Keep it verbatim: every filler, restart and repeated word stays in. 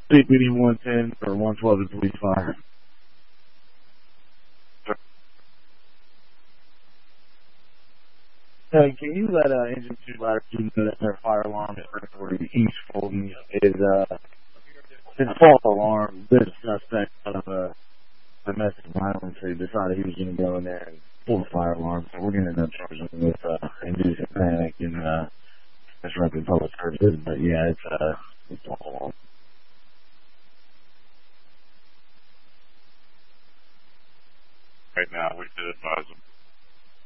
C P D one ten or one twelve to police fire. Hey, can you let uh, engine two ladder two know that their fire alarm is for East Fulton is uh is a false alarm. This suspect out of a domestic violence who decided he was going to go in there and pull the fire alarm. So we're going to end up charging him with uh, inducing panic and uh, disrupting public services. But yeah, it's uh it's a false alarm. Right now, we should advise them